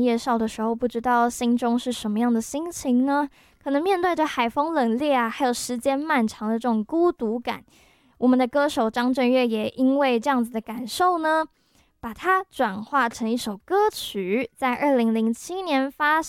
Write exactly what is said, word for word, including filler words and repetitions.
夜哨的时候，不知道心中是什么样的心情呢？可能面对着海风冷冽啊，还有时间漫长的这种孤独感，我们的歌手张震岳也因为这样子的感受呢，把它转化成一首歌曲，在二零零七年发